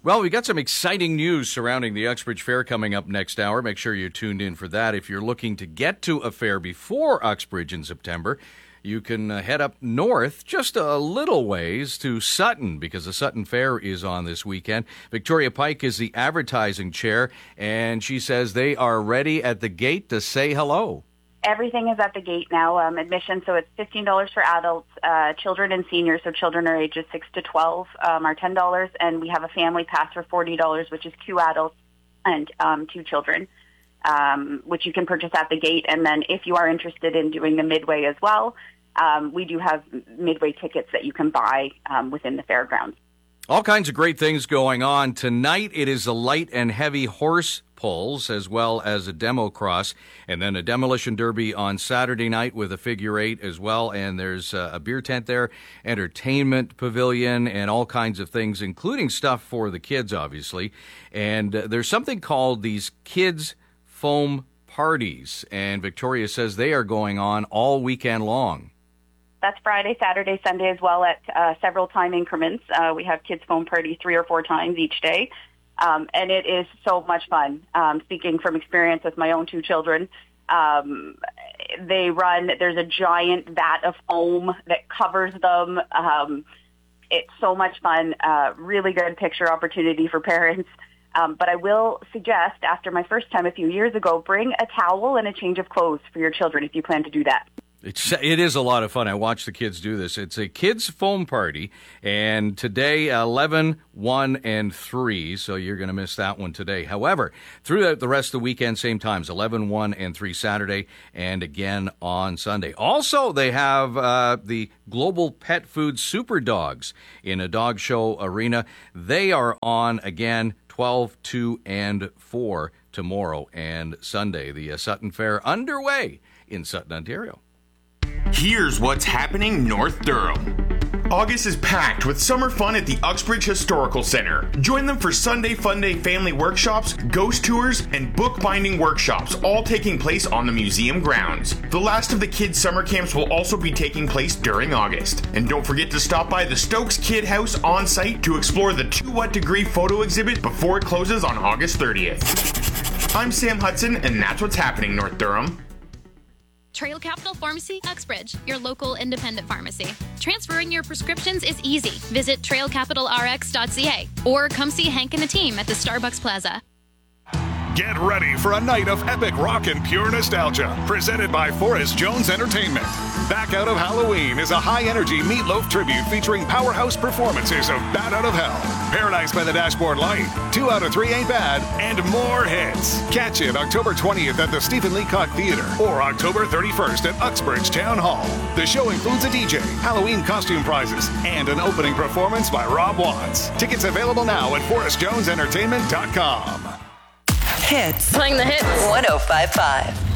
Well, we got some exciting news surrounding the Uxbridge Fair coming up next hour. Make sure you're tuned in for that. If you're looking to get to a fair before Uxbridge in September, you can head up north just a little ways to Sutton, because the Sutton Fair is on this weekend. Victoria Pike is the advertising chair, and she says they are ready at the gate to say hello. Everything is at the gate now. Admission, so it's $15 for adults. Children and seniors, so children are ages 6 to 12, are $10. And we have a family pass for $40, which is 2 adults and 2 children, which you can purchase at the gate. And then if you are interested in doing the midway as well, we do have midway tickets that you can buy within the fairgrounds. All kinds of great things going on. Tonight it is a light and heavy horse pulls as well as a demo cross, and then a demolition derby on Saturday night with a figure 8 as well. And there's a beer tent there, entertainment pavilion, and all kinds of things, including stuff for the kids, obviously. And there's something called these kids foam parties, and Victoria says they are going on all weekend long. That's Friday, Saturday, Sunday as well at several time increments. We have kids' foam party 3 or 4 times each day. And it is so much fun. Speaking from experience with my own 2 children, there's a giant vat of foam that covers them. It's so much fun, really good picture opportunity for parents. But I will suggest, after my first time a few years ago, bring a towel and a change of clothes for your children if you plan to do that. It is a lot of fun. I watch the kids do this. It's a kids' foam party, and today 11, 1, and 3, so you're going to miss that one today. However, throughout the rest of the weekend, same times, 11, 1, and 3 Saturday, and again on Sunday. Also, they have the Global Pet Food Super Dogs in a dog show arena. They are on again 12, 2, and 4 tomorrow and Sunday. The Sutton Fair underway in Sutton, Ontario. Here's what's happening North Durham. August is packed with summer fun at the Uxbridge Historical Center. Join them for Sunday Fun Day family workshops, ghost tours, and bookbinding workshops, all taking place on the museum grounds. The last of the kids' summer camps will also be taking place during August. And don't forget to stop by the Stokes Kid House on site to explore the 2 What Degree photo exhibit before it closes on August 30th. I'm Sam Hudson, and that's what's happening North Durham. Trail Capital Pharmacy, Uxbridge, your local independent pharmacy. Transferring your prescriptions is easy. Visit trailcapitalrx.ca or come see Hank and the team at the Starbucks Plaza. Get ready for a night of epic rock and pure nostalgia, presented by Forrest Jones Entertainment. Back Out of Halloween is a high-energy Meatloaf tribute featuring powerhouse performances of Bat Out of Hell, Paradise by the Dashboard Light, 2 Out of 3 Ain't Bad, and more hits. Catch it October 20th at the Stephen Leacock Theater or October 31st at Uxbridge Town Hall. The show includes a DJ, Halloween costume prizes, and an opening performance by Rob Watts. Tickets available now at forrestjonesentertainment.com. Hits. Playing the hits. 105.5.